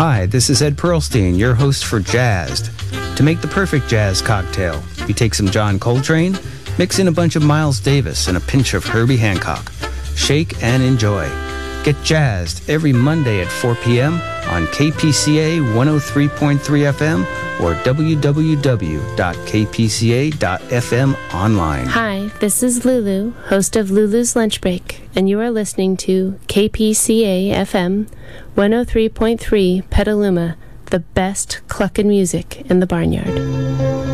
Hi, this is Ed Pearlstein, your host for Jazzed. To make the perfect jazz cocktail, you take some John Coltrane, mix in a bunch of Miles Davis and a pinch of Herbie Hancock. Shake and enjoy. Get jazzed every Monday at 4 p.m. on KPCA 103.3 FM or www.kpca.fm online. Hi, this is Lulu, host of Lulu's Lunch Break, and you are listening to KPCA FM 103.3 Petaluma, the best cluckin' music in the barnyard.